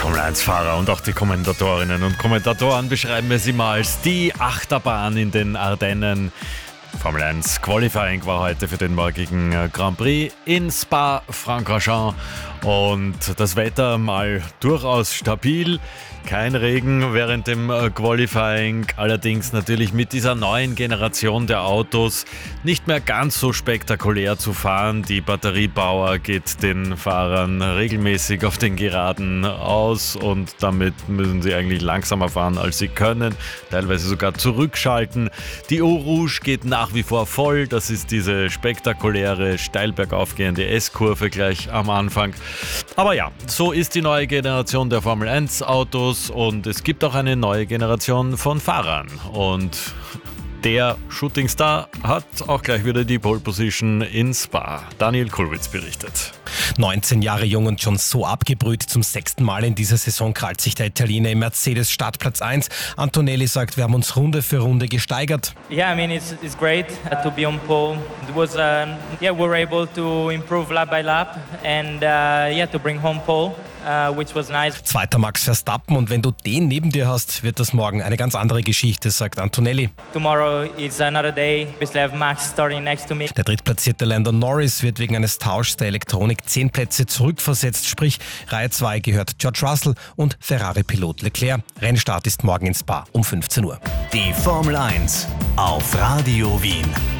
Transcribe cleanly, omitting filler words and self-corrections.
Formel-1-Fahrer und auch die Kommentatorinnen und Kommentatoren beschreiben es immer als die Achterbahn in den Ardennen. Formel 1 Qualifying war heute für den morgigen Grand Prix in Spa-Francorchamps und das Wetter mal durchaus stabil. Kein Regen während dem Qualifying, allerdings natürlich mit dieser neuen Generation der Autos nicht mehr ganz so spektakulär zu fahren. Die Batteriepower geht den Fahrern regelmäßig auf den Geraden aus und damit müssen sie eigentlich langsamer fahren, als sie können, teilweise sogar zurückschalten. Die Eau Rouge geht nach wie vor voll, das ist diese spektakuläre, steil bergauf gehende S-Kurve gleich am Anfang. Aber ja, so ist die neue Generation der Formel 1 Autos. Und es gibt auch eine neue Generation von Fahrern. Und der Shootingstar hat auch gleich wieder die Pole Position in Spa. Daniel Kulwitz berichtet. 19 Jahre jung und schon so abgebrüht. Zum 6. Mal in dieser Saison krallt sich der Italiener im Mercedes Startplatz 1. Antonelli sagt, wir haben uns Runde für Runde gesteigert. Yeah, I mean it's great to be on pole. It was we were able to improve lap by lap and to bring home pole. Which was nice. Zweiter Max Verstappen und wenn du den neben dir hast, wird das morgen eine ganz andere Geschichte, sagt Antonelli. Tomorrow is another day. We still have Max starting next to me. Der drittplatzierte Lando Norris wird wegen eines Tauschs der Elektronik 10 Plätze zurückversetzt, sprich Reihe 2 gehört George Russell und Ferrari-Pilot Leclerc. Rennstart ist morgen in Spa um 15 Uhr. Die Formel 1 auf Radio Wien.